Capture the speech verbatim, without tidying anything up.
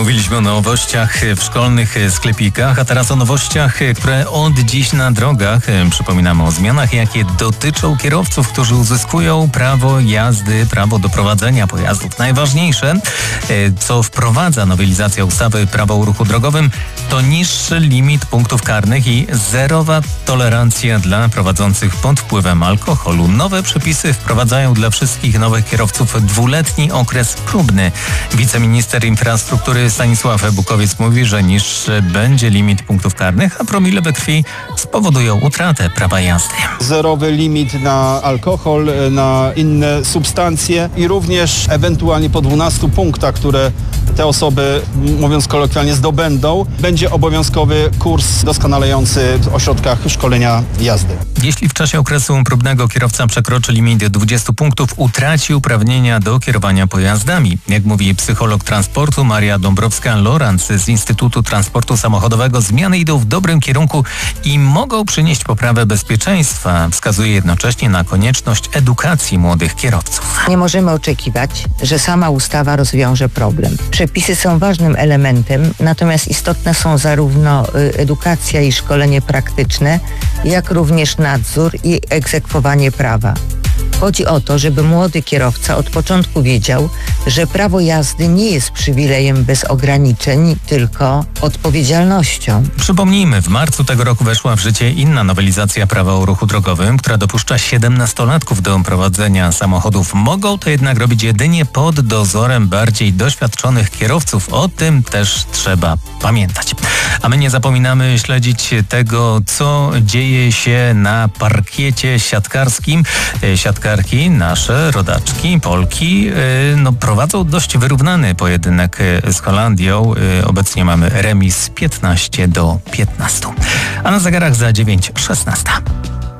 Mówiliśmy o nowościach w szkolnych sklepikach, a teraz o nowościach, które od dziś na drogach. Przypominamy o zmianach, jakie dotyczą kierowców, którzy uzyskują prawo jazdy, prawo do prowadzenia pojazdów. Najważniejsze, co wprowadza nowelizacja ustawy Prawo o ruchu drogowym, to niższy limit punktów karnych i zerowa tolerancja dla prowadzących pod wpływem alkoholu. Nowe przepisy wprowadzają dla wszystkich nowych kierowców dwuletni okres próbny. Wiceminister infrastruktury Stanisław Bukowiec mówi, że niższy będzie limit punktów karnych, a promile we krwi spowodują utratę prawa jazdy. Zerowy limit na alkohol, na inne substancje i również ewentualnie po dwunastu punktach, które te osoby, mówiąc kolokwialnie, zdobędą, będzie obowiązkowy kurs doskonalejący w ośrodkach szkolenia jazdy. Jeśli w czasie okresu próbnego kierowca przekroczy limit dwudziestu punktów, utraci uprawnienia do kierowania pojazdami. Jak mówi psycholog transportu Maria Dąbrowska-Lorenz z Instytutu Transportu Samochodowego, zmiany idą w dobrym kierunku i mogą przynieść poprawę bezpieczeństwa. Wskazuje jednocześnie na konieczność edukacji młodych kierowców. Nie możemy oczekiwać, że sama ustawa rozwiąże problem. Przepisy są ważnym elementem, natomiast istotne są zarówno edukacja i szkolenie praktyczne, jak również nadzór i egzekwowanie prawa. Chodzi o to, żeby młody kierowca od początku wiedział, że prawo jazdy nie jest przywilejem bez ograniczeń, tylko odpowiedzialnością. Przypomnijmy, w marcu tego roku weszła w życie inna nowelizacja prawa o ruchu drogowym, która dopuszcza siedemnastolatków do prowadzenia samochodów. Mogą to jednak robić jedynie pod dozorem bardziej doświadczonych kierowców. O tym też trzeba pamiętać. A my nie zapominamy śledzić tego, co dzieje się na parkiecie siatkarskim. Siatkarki, nasze rodaczki, Polki, no, prowadzą dość wyrównany pojedynek z Holandią. Obecnie mamy remis piętnaście do piętnastu. A na zegarach za dziewięć szesnaście.